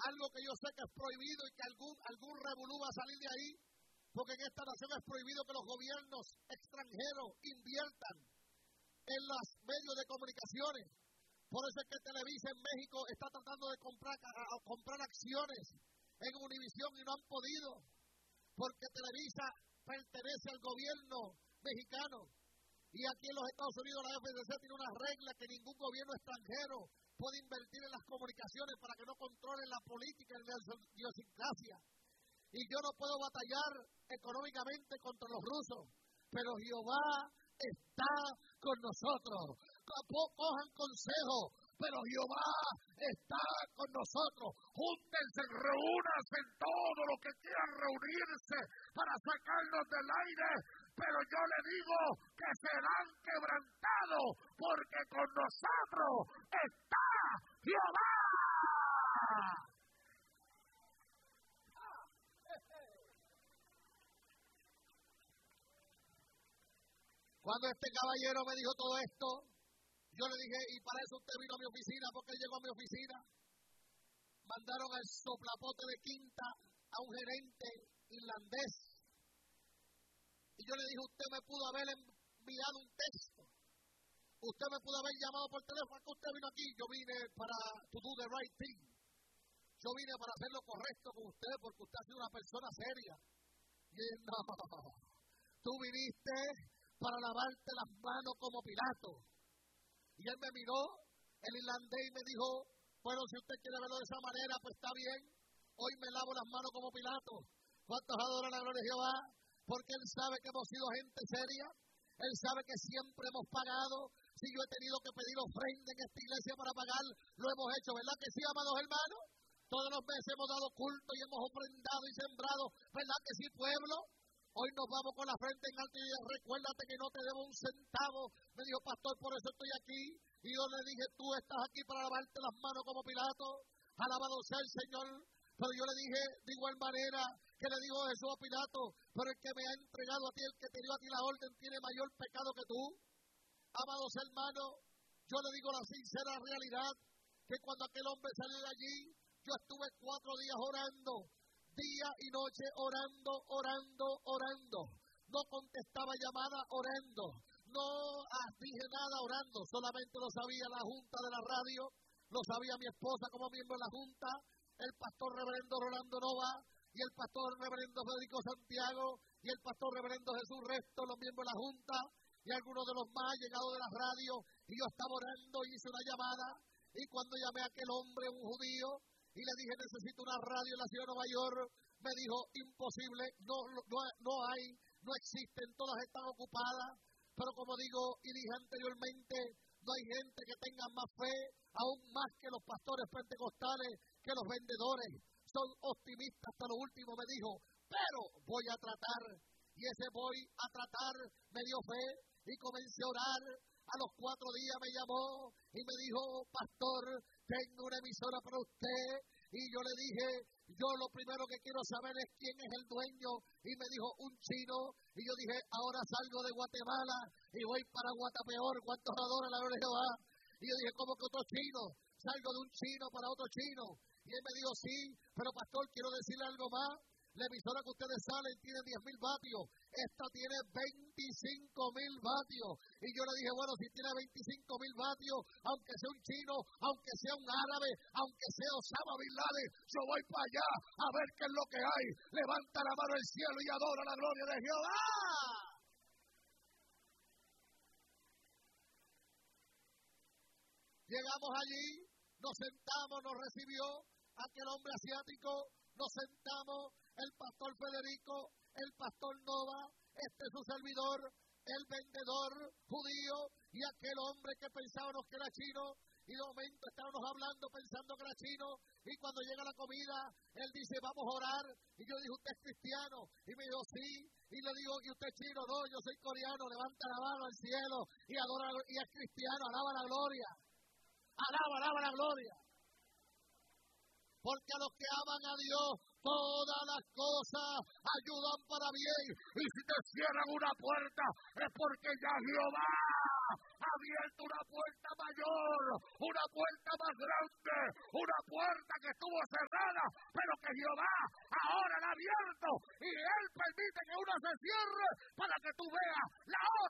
algo que yo sé que es prohibido y que algún revolú va a salir de ahí, porque en esta nación es prohibido que los gobiernos extranjeros inviertan en los medios de comunicaciones. Por eso es que Televisa en México está tratando de comprar acciones en Univisión y no han podido, porque Televisa pertenece al gobierno mexicano. Y aquí en los Estados Unidos la FCC tiene una regla que ningún gobierno extranjero puede invertir en las comunicaciones para que no controlen la política y la idiosincrasia. Y yo no puedo batallar económicamente contra los rusos, pero Jehová está con nosotros. Cojan consejo, pero Jehová está con nosotros. Júntense, reúnanse todo lo que quieran reunirse para sacarnos del aire, pero yo le digo que serán quebrantados, porque con nosotros está Jehová. Cuando este caballero me dijo todo esto, yo le dije, y para eso usted vino a mi oficina, porque él llegó a mi oficina. Mandaron al soplapote de quinta a un gerente irlandés. Y yo le dije, usted me pudo haber enviado un texto. Usted me pudo haber llamado por teléfono. ¿Por qué usted vino aquí? Yo vine para to do the right thing. Yo vine para hacer lo correcto con usted, porque usted ha sido una persona seria. Y él, no, tú viniste para lavarte las manos como Pilato. Y él me miró, el irlandés, y me dijo, bueno, si usted quiere verlo de esa manera, pues está bien. Hoy me lavo las manos como Pilato. ¿Cuántos adoran la gloria de Jehová? Porque él sabe que hemos sido gente seria. Él sabe que siempre hemos pagado. Si yo he tenido que pedir ofrenda en esta iglesia para pagar, lo hemos hecho, ¿verdad que sí, amados hermanos? Todos los meses hemos dado culto y hemos ofrendado y sembrado, ¿verdad que sí, pueblo? Hoy nos vamos con la frente en alto y recuérdate que no te debo un centavo. Me dijo, pastor, por eso estoy aquí. Y yo le dije, tú estás aquí para lavarte las manos como Pilato. Alabado sea el Señor. Pero yo le dije, de igual manera que le digo Jesús a Pilato, pero el que me ha entregado a ti, el que te dio a ti la orden, tiene mayor pecado que tú. Amados hermanos, yo le digo la sincera realidad, que cuando aquel hombre salió de allí, yo estuve 4 días orando. Día y noche orando. No contestaba llamada orando. No dije nada orando. Solamente lo sabía la junta de la radio, lo sabía mi esposa como miembro de la junta, el pastor reverendo Rolando Nova y el pastor reverendo Federico Santiago y el pastor reverendo Jesús Resto, los miembros de la junta y algunos de los más llegados de la radio. Y yo estaba orando y hice una llamada. Y cuando llamé a aquel hombre, un judío, y le dije, necesito una radio en la ciudad de Nueva York, me dijo, imposible, no hay, no existen, todas están ocupadas. Pero como digo y dije anteriormente, no hay gente que tenga más fe, aún más que los pastores pentecostales, que los vendedores. Son optimistas hasta lo último, me dijo, pero voy a tratar. Y ese voy a tratar me dio fe y comencé a orar. A los 4 días me llamó y me dijo, pastor, tengo una emisora para usted. Y yo le dije, yo lo primero que quiero saber es quién es el dueño. Y me dijo, un chino. Y yo dije, ahora salgo de Guatemala y voy para Guatapeor. ¿Cuántos adoran la gloria de Jehová? Y yo dije, ¿cómo que otro chino? Salgo de un chino para otro chino. Y él me dijo, sí, pero pastor, quiero decirle algo más. La emisora que ustedes salen tiene 10,000 vatios. Esta tiene 25,000 vatios. Y yo le dije, bueno, si tiene 25,000 vatios, aunque sea un chino, aunque sea un árabe, aunque sea Osama Bin Laden, yo voy para allá a ver qué es lo que hay. Levanta la mano al cielo y adora la gloria de Jehová. Llegamos allí, nos sentamos, nos recibió aquel hombre asiático, nos sentamos, el pastor Federico, el pastor Nova, su servidor, el vendedor judío y aquel hombre que pensábamos que era chino. Y de momento estábamos hablando pensando que era chino. Y cuando llega la comida, él dice, vamos a orar. Y yo le dije, ¿usted es cristiano? Y me dijo, sí. Y le digo, ¿y usted es chino? No, yo soy coreano. Levanta la mano al cielo y adora, y es cristiano. Alaba la gloria. Alaba la gloria. Porque a los que aman a Dios, todas las cosas ayudan para bien. Y si te cierran una puerta, es porque ya Jehová ha abierto una puerta mayor, una puerta más grande, una puerta que estuvo cerrada, pero que Jehová ahora la ha abierto y Él permite que una se cierre para que tú veas la